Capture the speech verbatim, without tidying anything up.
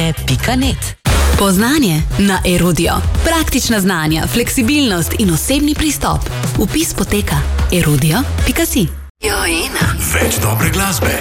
znanje pika net. Poznanje na Erudio. Praktična znanja, fleksibilnost in osebni pristop. Vpis poteka erudio pika si. Več dobre glasbe.